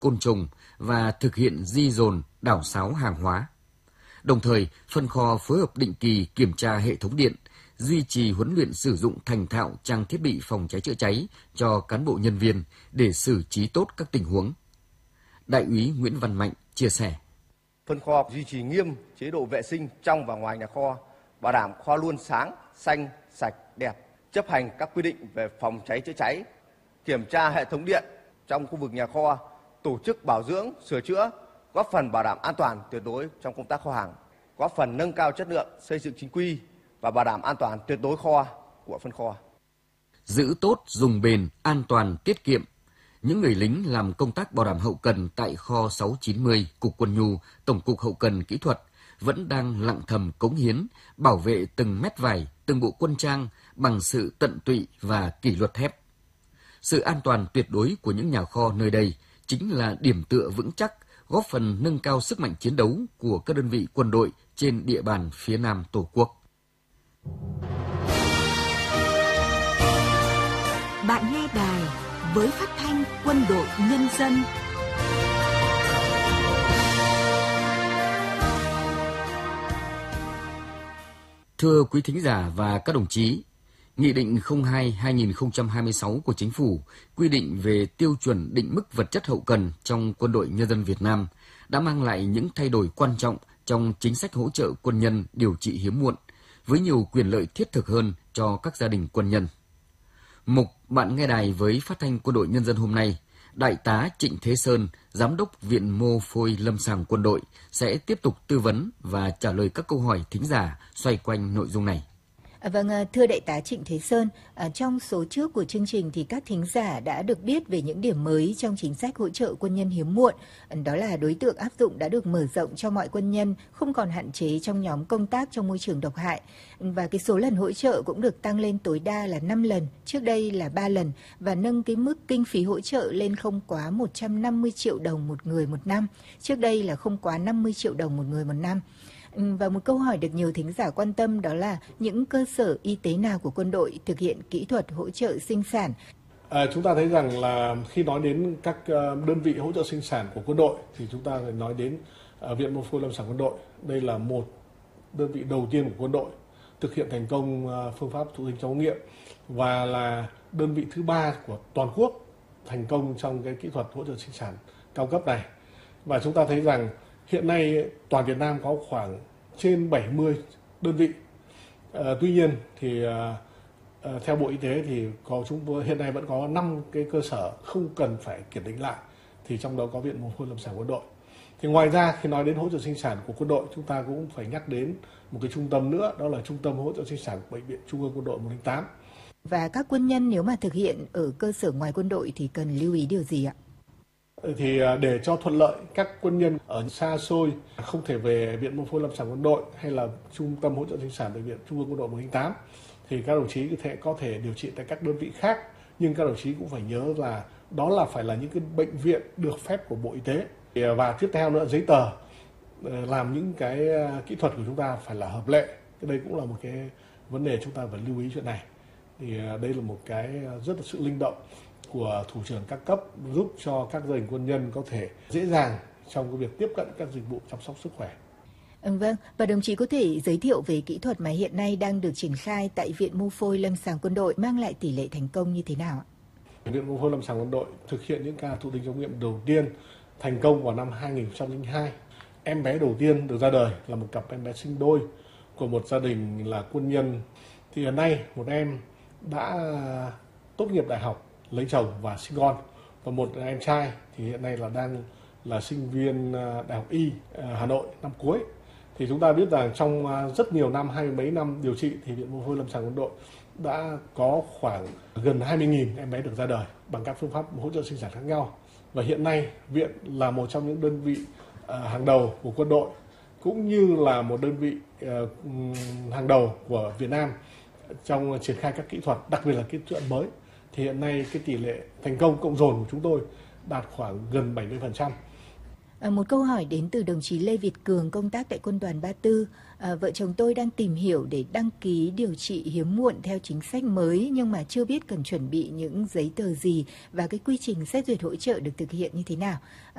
côn trùng và thực hiện di dồn, đảo xáo hàng hóa. Đồng thời, phân kho phối hợp định kỳ kiểm tra hệ thống điện, duy trì huấn luyện sử dụng thành thạo trang thiết bị phòng cháy chữa cháy cho cán bộ nhân viên để xử trí tốt các tình huống. Đại úy Nguyễn Văn Mạnh chia sẻ. Phân kho duy trì nghiêm chế độ vệ sinh trong và ngoài nhà kho, bảo đảm kho luôn sáng, xanh, sạch, đẹp, chấp hành các quy định về phòng cháy chữa cháy, kiểm tra hệ thống điện trong khu vực nhà kho, tổ chức bảo dưỡng, sửa chữa, góp phần bảo đảm an toàn tuyệt đối trong công tác kho hàng, góp phần nâng cao chất lượng xây dựng chính quy và bảo đảm an toàn tuyệt đối kho của phân kho. Giữ tốt, dùng bền, an toàn, tiết kiệm. Những người lính làm công tác bảo đảm hậu cần tại kho 690, Cục Quân nhu, Tổng cục Hậu cần Kỹ thuật vẫn đang lặng thầm cống hiến, bảo vệ từng mét vải, từng bộ quân trang bằng sự tận tụy và kỷ luật thép. Sự an toàn tuyệt đối của những nhà kho nơi đây chính là điểm tựa vững chắc, góp phần nâng cao sức mạnh chiến đấu của các đơn vị quân đội trên địa bàn phía Nam Tổ quốc. Bạn nghe đài với phát thanh Quân đội Nhân dân. Thưa quý thính giả và các đồng chí, Nghị định 02/2026 của Chính phủ quy định về tiêu chuẩn định mức vật chất hậu cần trong Quân đội Nhân dân Việt Nam đã mang lại những thay đổi quan trọng trong chính sách hỗ trợ quân nhân điều trị hiếm muộn, với nhiều quyền lợi thiết thực hơn cho các gia đình quân nhân. Mục Bạn nghe đài với Phát thanh Quân đội Nhân dân hôm nay, Đại tá Trịnh Thế Sơn, Giám đốc Viện Mô phôi Lâm sàng Quân đội sẽ tiếp tục tư vấn và trả lời các câu hỏi thính giả xoay quanh nội dung này. Vâng, thưa Đại tá Trịnh Thế Sơn, trong số trước của chương trình thì các thính giả đã được biết về những điểm mới trong chính sách hỗ trợ quân nhân hiếm muộn. Đó là đối tượng áp dụng đã được mở rộng cho mọi quân nhân, không còn hạn chế trong nhóm công tác trong môi trường độc hại. Và cái số lần hỗ trợ cũng được tăng lên tối đa là 5 lần, trước đây là 3 lần, và nâng cái mức kinh phí hỗ trợ lên không quá 150 triệu đồng một người một năm, trước đây là không quá 50 triệu đồng một người một năm. Và một câu hỏi được nhiều thính giả quan tâm đó là những cơ sở y tế nào của quân đội thực hiện kỹ thuật hỗ trợ sinh sản? Chúng ta thấy rằng là khi nói đến các đơn vị hỗ trợ sinh sản của quân đội thì chúng ta phải nói đến Viện Mô phôi Lâm sàng Quân đội. Đây là một đơn vị đầu tiên của quân đội thực hiện thành công phương pháp thụ tinh trong ống nghiệm và là đơn vị thứ 3 của toàn quốc thành công trong cái kỹ thuật hỗ trợ sinh sản cao cấp này. Và chúng ta thấy rằng hiện nay toàn Việt Nam có khoảng trên 70 đơn vị. Tuy nhiên thì theo Bộ Y tế thì hiện nay vẫn có 5 cái cơ sở không cần phải kiểm định lại, thì trong đó có Viện Mô phôi Lâm sàng Quân đội. Thì ngoài ra khi nói đến hỗ trợ sinh sản của quân đội, chúng ta cũng phải nhắc đến một cái trung tâm nữa, đó là Trung tâm hỗ trợ sinh sản của Bệnh viện Trung ương Quân đội 108. Và các quân nhân nếu mà thực hiện ở cơ sở ngoài quân đội thì cần lưu ý điều gì ạ? Thì để cho thuận lợi các quân nhân ở xa xôi không thể về Viện Mô phôi Lâm sàng Quân đội hay là Trung tâm hỗ trợ sinh sản Bệnh viện Trung ương Quân đội 108 thì các đồng chí có thể điều trị tại các đơn vị khác, nhưng các đồng chí cũng phải nhớ là đó là phải là những cái bệnh viện được phép của Bộ Y tế. Và tiếp theo nữa, giấy tờ làm những cái kỹ thuật của chúng ta phải là hợp lệ. Đây cũng là một cái vấn đề chúng ta phải lưu ý chuyện này. Thì đây là một cái rất là sự linh động của thủ trưởng các cấp, giúp cho các gia đình quân nhân có thể dễ dàng trong cái việc tiếp cận các dịch vụ chăm sóc sức khỏe. Vâng, và đồng chí có thể giới thiệu về kỹ thuật mà hiện nay đang được triển khai tại Viện Mô phôi Lâm sàng Quân đội mang lại tỷ lệ thành công như thế nào ạ? Viện Mô phôi Lâm sàng Quân đội thực hiện những ca thụ tinh trong nghiệm đầu tiên thành công vào năm 2002. Em bé đầu tiên được ra đời là một cặp em bé sinh đôi của một gia đình là quân nhân. Thì hiện nay một em đã tốt nghiệp đại học, lấy chồng và sinh con, và một em trai thì hiện nay là đang là sinh viên Đại học Y Hà Nội năm cuối. Thì chúng ta biết rằng trong rất nhiều năm, 20 mấy năm điều trị thì Viện Mô phôi Lâm sàng Quân đội đã có khoảng gần 20.000 em bé được ra đời bằng các phương pháp hỗ trợ sinh sản khác nhau. Và hiện nay viện là một trong những đơn vị hàng đầu của quân đội, cũng như là một đơn vị hàng đầu của Việt Nam trong triển khai các kỹ thuật, đặc biệt là kỹ thuật mới. Thì hiện nay cái tỷ lệ thành công cộng dồn của chúng tôi đạt khoảng gần 70%. Một câu hỏi đến từ đồng chí Lê Việt Cường, công tác tại Quân đoàn 34. Vợ chồng tôi đang tìm hiểu để đăng ký điều trị hiếm muộn theo chính sách mới, nhưng mà chưa biết cần chuẩn bị những giấy tờ gì và cái quy trình xét duyệt hỗ trợ được thực hiện như thế nào.